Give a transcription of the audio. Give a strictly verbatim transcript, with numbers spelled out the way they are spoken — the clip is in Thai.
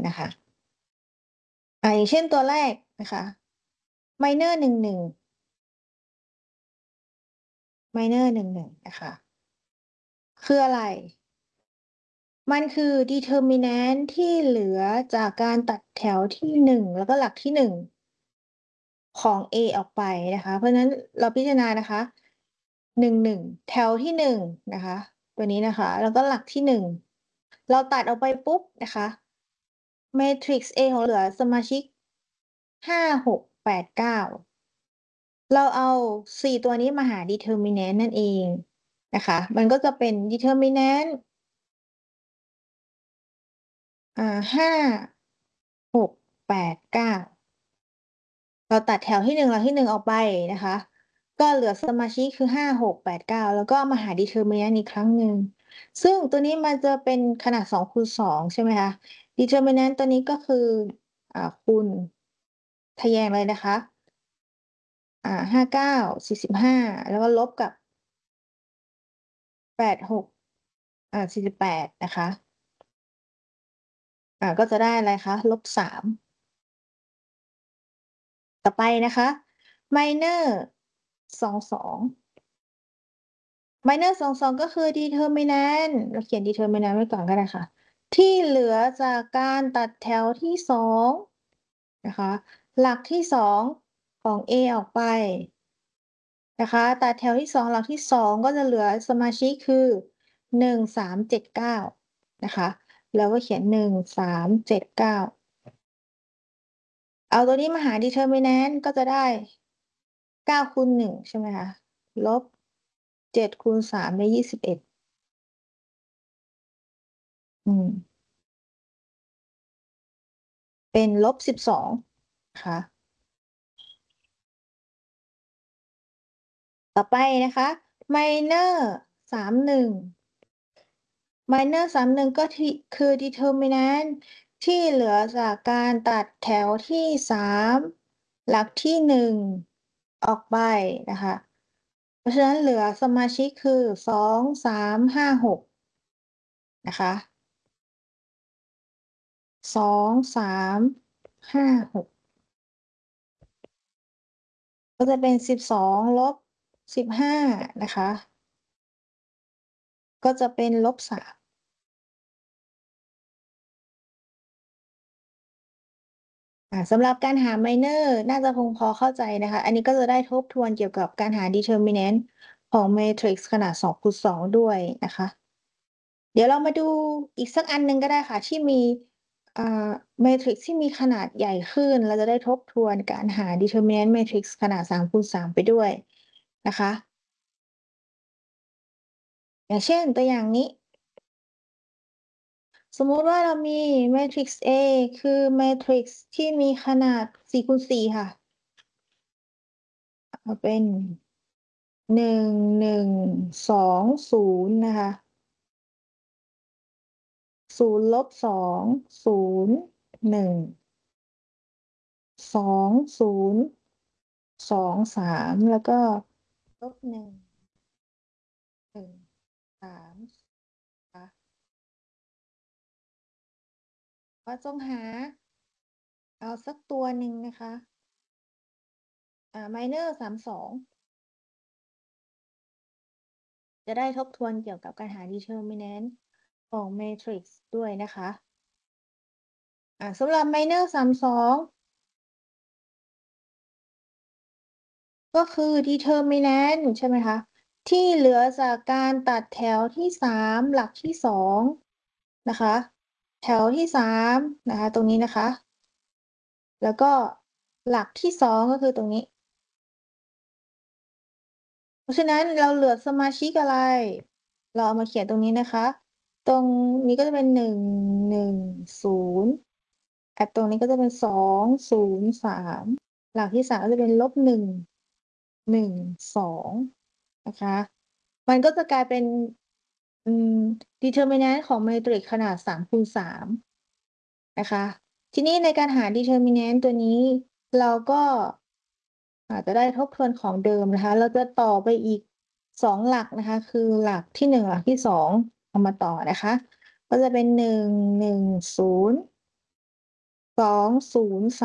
นะคะ อ่า อย่างเช่น ตัวแรกนะคะ minor หนึ่งหนึ่ง minor หนึ่งหนึ่ง นะคะ คืออะไร? มันคือ determinant ที่เหลือจากการตัดแถวที่ หนึ่ง แล้วก็หลักที่ หนึ่ง ของ A ออกไปนะคะ เพราะฉะนั้นเราพิจารณานะคะ หนึ่งหนึ่ง แถวที่ หนึ่ง นะคะ ตัวนี้นะคะ แล้วก็หลักที่ หนึ่ง เราตัดออกไปปุ๊บนะคะ เมทริกซ์ A ของเราเหลือสมาชิก ห้า หก แปด เก้า เราเอา สี่ ตัวนี้มาหา determinant นั่นเองนะคะ มันก็จะเป็น determinant อ่า ห้า หก แปด เก้า เราตัดแถวที่ หนึ่ง หลักที่ หนึ่ง ออกไปนะคะ ก็เหลือสมาชิกคือ ห้า หก แปด เก้า แล้วก็มาหา determinant อีกครั้งหนึ่ง ซึ่งตัวนี้มันจะเป็นขนาด สอง คูณ สอง ใช่ไหมคะ determinant ตัวนี้ก็คือ อ่า คูณ ทะแยงเลยนะคะ อ่า ห้าเก้า สี่สิบห้า แล้วก็ลบกับ แปด หก อ่า สี่สิบแปด นะคะ อ่า ก็จะได้อะไรคะ ลบ สาม ต่อไปนะคะ minor สอง สอง minor สอง สอง ก็คือ determinant เราเขียน determinant ไว้ก่อนก็ได้ค่ะ ที่เหลือจากการตัดแถวที่ สอง นะคะ หลักที่ สอง ของ A ออกไป นะคะ ตัดแถวที่ สอง หลักที่ สอง ก็จะเหลือสมาชิกคือ หนึ่ง สาม เจ็ด เก้า นะคะ เราก็เขียน หนึ่ง สาม เจ็ด เก้า เอาตัวนี้มาหา determinant ก็จะได้ เก้า คูณ หนึ่ง ใช่ไหมคะ ลบ เจ็ด คูณ สาม ได้ ยี่สิบเอ็ด อืม เป็น ลบสิบสอง คะ ต่อไปนะคะ minor สาม หนึ่ง minor สาม หนึ่ง ก็ทิ คือ determinant ที่เหลือจากการตัดแถวที่ สาม หลักที่ หนึ่ง ออกไปนะคะ เพราะฉะนั้นเหลือสมาชิกคือ สอง สาม ห้า หก นะคะ สอง สาม ห้า หก ก็จะเป็น สิบสอง ลบ สิบห้า นะคะ ก็จะเป็น ลบสาม อ่า สำหรับการหา minor น่าจะคงพอเข้าใจนะคะ อันนี้ก็จะได้ทบทวนเกี่ยวกับการหา determinant ของเมทริกซ์ขนาด สอง คูณ สอง ด้วยนะคะ เดี๋ยวเรามาดูอีกสักอันหนึ่งก็ได้ค่ะ ที่มี อ่า เมทริกซ์ที่มีขนาดใหญ่ขึ้น เราจะได้ทบทวนการหา determinant เมทริกซ์ขนาด สาม คูณ สาม ไปด้วยนะคะ อย่างเช่น ตัวอย่างนี้ สมมุติว่าเรามีเมทริกซ์ A คือเมทริกซ์ที่มีขนาด สี่ คูณ สี่ ค่ะ เอาเป็น หนึ่ง หนึ่ง สอง ศูนย์ นะคะ ศูนย์ ลบ สอง ศูนย์ หนึ่ง สอง ศูนย์ สอง สาม แล้วก็ ลบ หนึ่ง หนึ่ง สาม คะ ก็จงหา เอาสักตัวหนึ่งนะคะ อ่า minor สาม สอง จะได้ทบทวนเกี่ยวกับการหา determinant ของเมทริกซ์ด้วยนะคะ อ่า สำหรับ minor สาม สอง ก็คือ determinant ใช่ไหมคะ ที่เหลือจากการตัดแถวที่ สาม หลักที่ สอง นะคะ แถวที่ สาม นะคะ ตรงนี้นะคะ แล้วก็หลักที่ สอง ก็คือตรงนี้ เพราะฉะนั้นเราเหลือสมาชิกอะไร เราเอามาเขียนตรงนี้นะคะ ตรงนี้ก็จะเป็น หนึ่ง หนึ่ง ศูนย์ กับตรงนี้ก็จะเป็น สอง ศูนย์ สาม หลักที่ สาม ก็จะเป็น ลบ หนึ่ง หนึ่ง สอง นะคะ มันก็จะกลายเป็น อืม determinant ของเมทริกซ์ขนาด สาม คูณ สาม นะคะ ทีนี้ในการหา determinant ตัวนี้ เราก็ อาจจะได้ทบทวนของเดิมนะคะ เราจะต่อไปอีก สอง หลักนะคะ คือหลักที่ หนึ่ง หลักที่ สอง เอามาต่อนะคะ ก็จะเป็น หนึ่ง หนึ่ง ศูนย์สอง ศูนย์ สาม